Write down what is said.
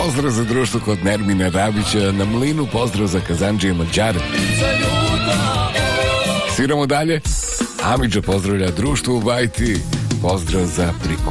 Pozdrav za društvo kod Nermina Rabića na Mlinu, pozdrav za Kazandžije Mađar. Sviramo dalje. Amidža pozdravlja društvo u Bajti, pozdrav za Priku